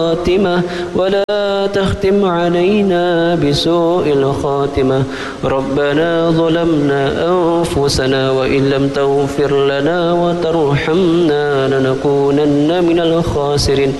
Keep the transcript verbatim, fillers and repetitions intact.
الخاتمة ولا تختم علينا بسوء الخاتمة. ربنا ظلمنا أنفسنا وإن لم تغفر لنا وترحمنا لنكونن من الخاسرين.